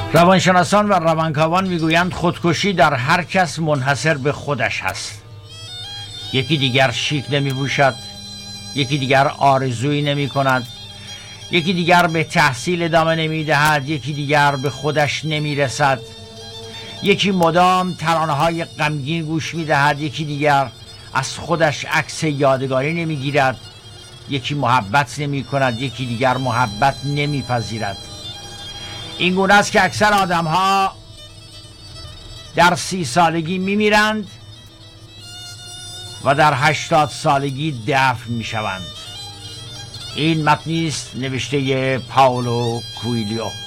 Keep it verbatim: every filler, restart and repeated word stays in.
روانشناسان و روانکاوان میگویند خودکشی در هر کس منحصر به خودش هست. یکی دیگر شیک نمی پوشد، یکی دیگر آرزویی نمی کند، یکی دیگر به تحصیل ادامه نمی دهد، یکی دیگر به خودش نمی رسد، یکی مدام ترانه‌های غمگین گوش می دهد، یکی دیگر از خودش عکس یادگاری نمی گیرد، یکی محبت نمی کند، یکی دیگر محبت نمی پذیرد. این گونه است که اکثر آدم ها در سی سالگی می میرند و در هشتاد سالگی دفن می شوند. این متنی است نوشته پائولو کوئیلیو.